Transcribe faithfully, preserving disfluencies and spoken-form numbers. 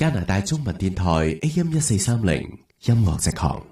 加拿大中文電台 A M 一四三零音樂直航。